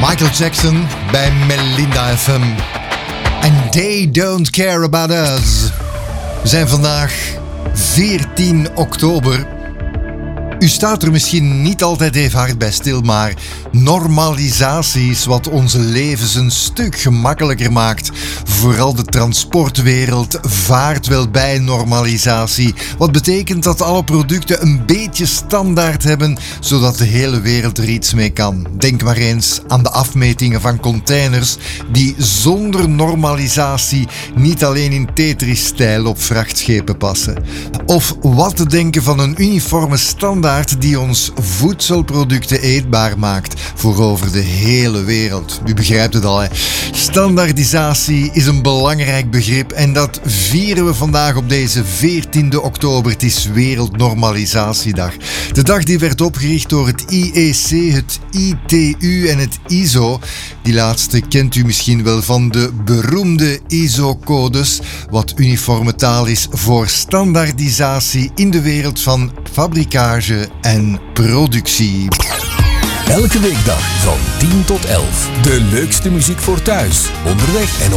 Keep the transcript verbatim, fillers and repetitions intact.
Michael Jackson bij Melinda F M. And they don't care about us. We zijn vandaag veertien oktober. U staat er misschien niet altijd even hard bij stil, maar normalisatie is wat onze levens een stuk gemakkelijker maakt. Vooral de transportwereld vaart wel bij normalisatie. Wat betekent dat alle producten een beetje standaard hebben, zodat de hele wereld er iets mee kan. Denk maar eens aan de afmetingen van containers die zonder normalisatie niet alleen in Tetris-stijl op vrachtschepen passen. Of wat te denken van een uniforme standaard die ons voedselproducten eetbaar maakt voor over de hele wereld. U begrijpt het al, hè? Standaardisatie is een belangrijk begrip en dat vieren we vandaag op deze veertiende oktober. Het is Wereldnormalisatiedag. De dag die werd opgericht door het I E C, het I T U en het I S O. Die laatste kent u misschien wel van de beroemde I S O-codes, wat uniforme taal is voor standaardisatie in de wereld van fabrikage en productie. Elke weekdag van tien tot elf. De leukste muziek voor thuis, onderweg en